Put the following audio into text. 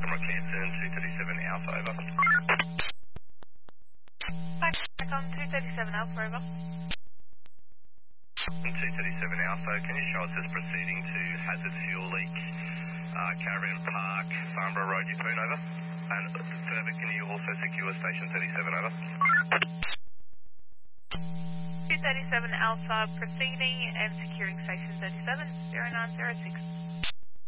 Rockhampton, 237 Alpha, over. Hi, Macom 237 Alpha, over. 237 Alpha, can you show us this proceeding to hazard fuel leak, Caravan Park, Farnborough Road, Yeppoon, over? And further, can you also secure station 37, over? 237 Alpha proceeding and securing station 37, 0906.